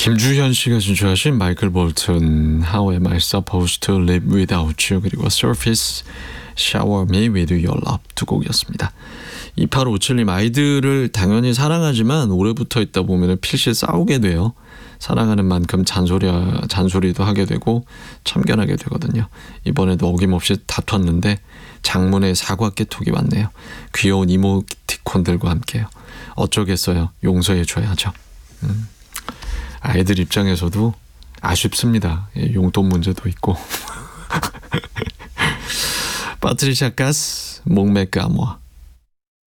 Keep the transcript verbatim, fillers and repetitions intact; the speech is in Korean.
김주현 씨가 신청하신 마이클 볼튼 How am I supposed to live without you, 그리고 Surface Shower Me with Your Love 두 곡이었습니다. 이팔오칠님, 아이들을 당연히 사랑하지만 오래 붙어 있다 보면 필시 싸우게 돼요. 사랑하는 만큼 잔소리, 잔소리도 하게 되고 참견하게 되거든요. 이번에도 어김없이 다퉜는데 장문에 사과 깨톡이 왔네요. 귀여운 이모티콘들과 함께요. 어쩌겠어요. 용서해줘야죠. 음. 아이들 입장에서도 아쉽습니다. 용돈 문제도 있고. 파트리샤 가스, 몽메 까모아.